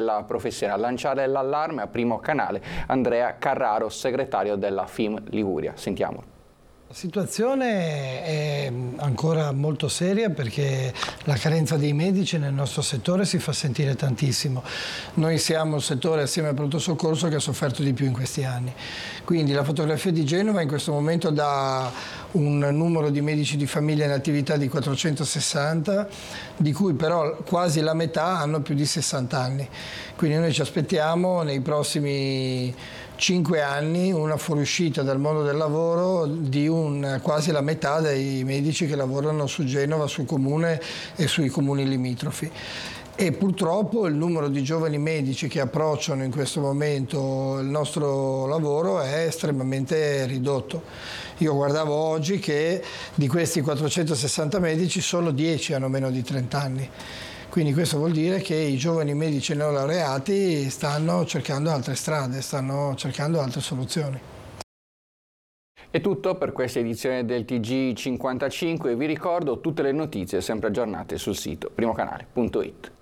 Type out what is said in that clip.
della professione. A lanciare l'allarme a Primo Canale Andrea Carraro, segretario della FIM Liguria. Sentiamolo. La situazione è ancora molto seria perché la carenza dei medici nel nostro settore si fa sentire tantissimo. Noi siamo il settore assieme al pronto soccorso che ha sofferto di più in questi anni. Quindi la fotografia di Genova in questo momento dà un numero di medici di famiglia in attività di 460, di cui però quasi la metà hanno più di 60 anni. Quindi noi ci aspettiamo nei prossimi 5 anni una fuoriuscita dal mondo del lavoro di quasi la metà dei medici che lavorano su Genova, sul comune e sui comuni limitrofi. E purtroppo il numero di giovani medici che approcciano in questo momento il nostro lavoro è estremamente ridotto. Io guardavo oggi che di questi 460 medici solo 10 hanno meno di 30 anni. Quindi questo vuol dire che i giovani medici neolaureati stanno cercando altre strade, stanno cercando altre soluzioni. È tutto per questa edizione del TG55. Vi ricordo tutte le notizie sempre aggiornate sul sito primocanale.it.